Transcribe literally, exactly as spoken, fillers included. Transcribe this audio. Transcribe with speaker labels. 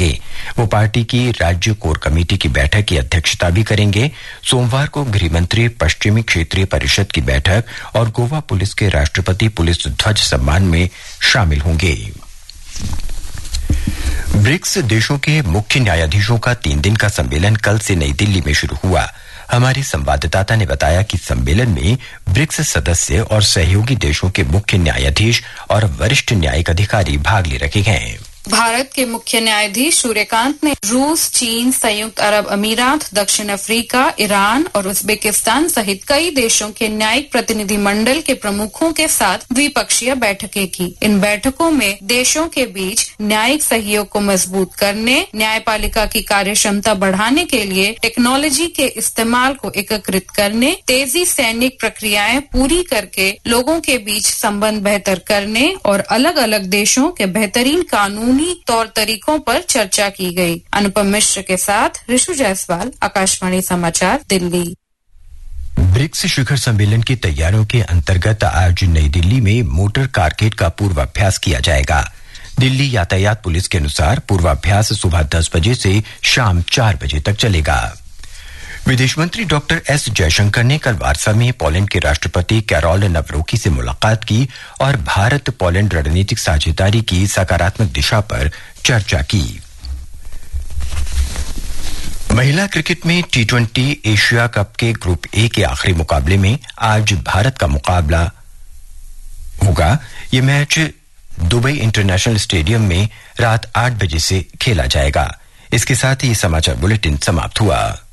Speaker 1: करेंगे। वो पार्टी की राज्य कोर कमेटी की बैठक की अध्यक्षता भी करेंगे। सोमवार को गृह मंत्री पश्चिमी क्षेत्रीय परिषद की बैठक और गोवा पुलिस के राष्ट्रपति पुलिस ध्वज सम्मान में शामिल होंगे। ब्रिक्स देशों के मुख्य न्यायाधीशों का तीन दिन का सम्मेलन कल से नई दिल्ली में शुरू हुआ। हमारे संवाददाता ने बताया कि सम्मेलन में ब्रिक्स सदस्य और सहयोगी देशों के मुख्य न्यायाधीश और वरिष्ठ न्यायिक अधिकारी भाग ले रहे हैं।
Speaker 2: भारत के मुख्य न्यायाधीश सूर्यकांत ने रूस, चीन, संयुक्त अरब अमीरात, दक्षिण अफ्रीका, ईरान और उज्बेकिस्तान सहित कई देशों के न्यायिक प्रतिनिधि मंडल के प्रमुखों के साथ द्विपक्षीय बैठकें की। इन बैठकों में देशों के बीच न्यायिक सहयोग को मजबूत करने, न्यायपालिका की कार्य क्षमता बढ़ाने के लिए टेक्नोलॉजी के इस्तेमाल को एकीकृत करने, तेजी सैनिक प्रक्रियाएं पूरी करके लोगों के बीच संबंध बेहतर करने और अलग अलग देशों के बेहतरीन कानून तौर तरीकों पर चर्चा की गई। अनुपम मिश्र के साथ ऋषु जायसवाल, आकाशवाणी समाचार, दिल्ली।
Speaker 1: ब्रिक्स शिखर सम्मेलन की तैयारियों के अंतर्गत आज नई दिल्ली में मोटर कारकेड का पूर्वाभ्यास किया जाएगा। दिल्ली यातायात पुलिस के अनुसार पूर्वाभ्यास सुबह दस बजे से शाम चार बजे तक चलेगा। विदेश मंत्री डॉक्टर एस जयशंकर ने कल वार्सा में पोलैंड के राष्ट्रपति कैरोल नवरोकी से मुलाकात की और भारत पोलैंड रणनीतिक साझेदारी की सकारात्मक दिशा पर चर्चा की। महिला क्रिकेट में टी ट्वेंटी एशिया कप के ग्रुप ए के आखिरी मुकाबले में आज भारत का मुकाबला होगा। ये मैच दुबई इंटरनेशनल स्टेडियम में रात आठ बजे से खेला जाएगा। इसके साथ ही समाचार बुलेटिन समाप्त हुआ।